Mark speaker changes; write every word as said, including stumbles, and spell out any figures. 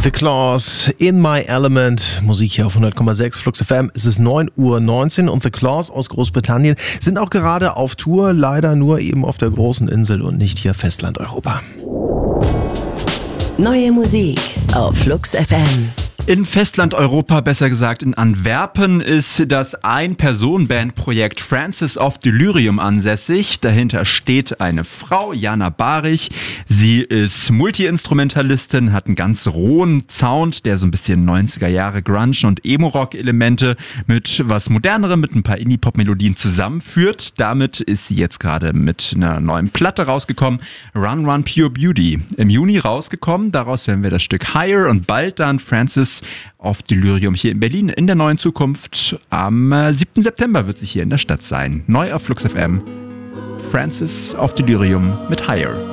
Speaker 1: The Claws, In My Element, Musik hier auf hundert Komma sechs Flux F M. Es ist neun Uhr neunzehn und The Claws aus Großbritannien sind auch gerade auf Tour, leider nur eben auf der großen Insel und nicht hier Festland-Europa.
Speaker 2: Neue Musik auf Flux F M.
Speaker 3: In Festland-Europa, besser gesagt in Antwerpen, ist das Ein-Personen-Band-Projekt Francis of Delirium ansässig. Dahinter steht eine Frau, Jana Barich. Sie ist Multi-Instrumentalistin, hat einen ganz rohen Sound, der so ein bisschen neunziger Jahre Grunge und Emo-Rock-Elemente mit was Modernerem, mit ein paar Indie-Pop-Melodien zusammenführt. Damit ist sie jetzt gerade mit einer neuen Platte rausgekommen, Run Run Pure Beauty. Im Juni rausgekommen, daraus hören wir das Stück Higher und bald dann Francis of Delirium hier in Berlin in der neuen Zukunft. Am siebten September wird sie hier in der Stadt sein. Neu auf Flux F M. Francis of Delirium mit Higher.